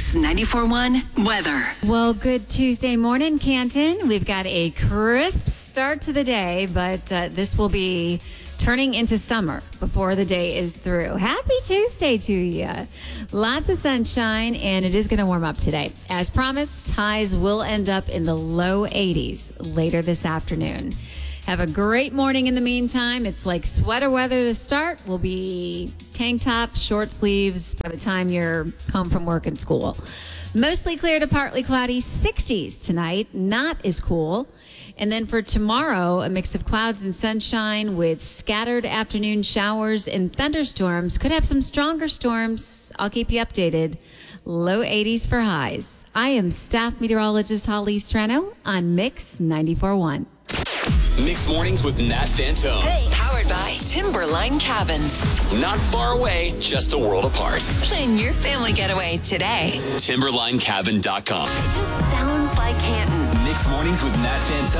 Mix 94.1 weather. Well, good Tuesday morning, Canton. We've got a crisp start to the day, but this will be turning into summer before the day is through. Happy Tuesday to you. Lots of sunshine, and it is going to warm up today. As promised, highs will end up in the low 80s later this afternoon. Have a great morning in the meantime. It's like sweater weather to start. We'll be tank top, short sleeves by the time you're home from work and school. Mostly clear to partly cloudy, 60s tonight. Not as cool. And then for tomorrow, a mix of clouds and sunshine with scattered afternoon showers and thunderstorms. Could have some stronger storms. I'll keep you updated. Low 80s for highs. I am staff meteorologist Holly Strano on Mix 94.1. Mixed Mornings with Nat Fantone. Hey. Powered by Timberline Cabins. Not far away, just a world apart. Plan your family getaway today. TimberlineCabin.com. Sounds like Canton. Mixed Mornings with Nat Fantone.